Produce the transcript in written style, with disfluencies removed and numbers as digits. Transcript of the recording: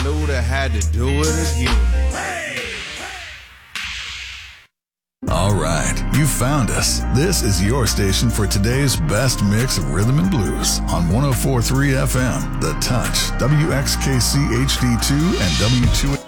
Knew they had to do it again. All right, you found us. This is your station for today's best mix of rhythm and blues on 104.3 FM, The Touch, WXKC HD2 and W2.